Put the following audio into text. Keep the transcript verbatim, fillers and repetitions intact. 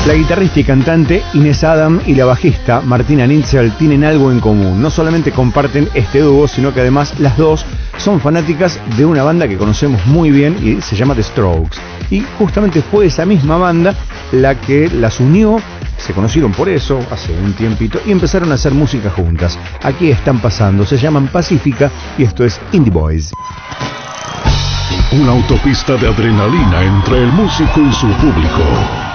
La guitarrista y cantante Inés Adam y la bajista Martina Nitzel tienen algo en común. No solamente comparten este dúo, sino que además las dos son fanáticas de una banda que conocemos muy bien y se llama The Strokes. Y justamente fue esa misma banda la que las unió, se conocieron por eso hace un tiempito y empezaron a hacer música juntas. Aquí están pasando, se llaman Pacífica y esto es Indie Boys. Una autopista de adrenalina entre el músico y su público.